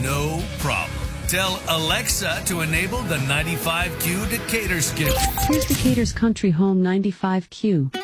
No problem. Tell Alexa to enable the 95Q Decatur schedule. Here's Decatur's Country Home 95Q.